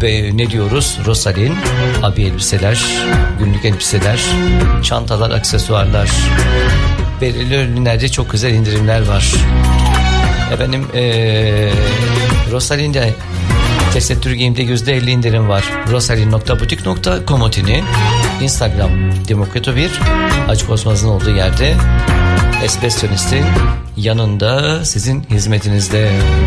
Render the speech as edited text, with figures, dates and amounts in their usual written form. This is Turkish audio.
ne diyoruz? Rosalin, abi elbiseler, günlük elbiseler, çantalar, aksesuarlar. Belirli ürünlerde çok güzel indirimler var. Efendim Rosalin'de tesettür giyimde %50 indirim var. rosalin.butik.comotini Instagram Demokrato 1 Hacı Osman'ın olduğu yerde Espressonistin yanında sizin hizmetinizde.